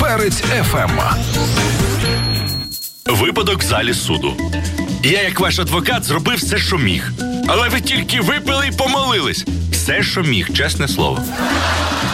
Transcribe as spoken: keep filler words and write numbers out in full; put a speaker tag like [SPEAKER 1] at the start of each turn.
[SPEAKER 1] Перець еф ем.
[SPEAKER 2] Випадок в залі суду. Я, як ваш адвокат, зробив все, що міг. Але ви тільки випили і помолились. Все, що міг, чесне слово.